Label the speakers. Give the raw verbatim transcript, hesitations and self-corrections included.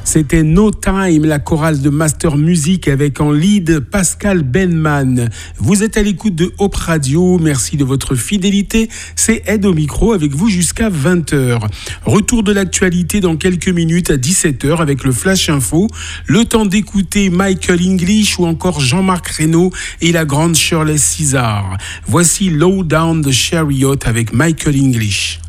Speaker 1: C'était No Time, la chorale de Master Music avec en lead Pascal Benman. Vous êtes à l'écoute de Hope Radio, merci de votre fidélité. C'est Ed au micro avec vous jusqu'à vingt heures. Retour de l'actualité dans quelques minutes à dix-sept heures avec le Flash Info. Le temps d'écouter Michael English ou encore Jean-Marc Reynaud et la grande Shirley César. Voici Low Down the Chariot avec Michael English.